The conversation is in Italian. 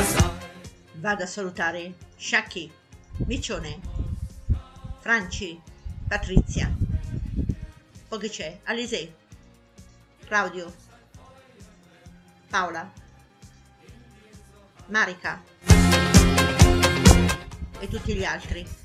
Vado a salutare Sciacchi, Miccione, Franci, Patrizia. Poi chi c'è? Alisei, Claudio, Paola, Marica e tutti gli altri.